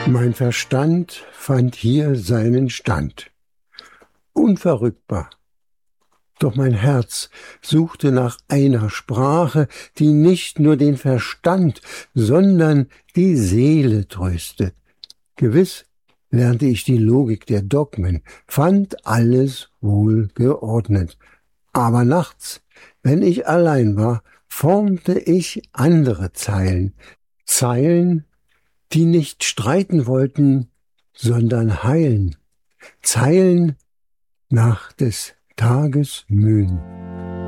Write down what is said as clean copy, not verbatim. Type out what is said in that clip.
Mein Verstand fand hier seinen Stand, unverrückbar. Doch mein Herz suchte nach einer Sprache, die nicht nur den Verstand, sondern die Seele tröstet. Gewiss lernte ich die Logik der Dogmen, fand alles wohl geordnet. Aber nachts, wenn ich allein war, formte ich andere Zeilen, Zeilen, die nicht streiten wollten, sondern heilen, Zeilen nach des Tages Mühen.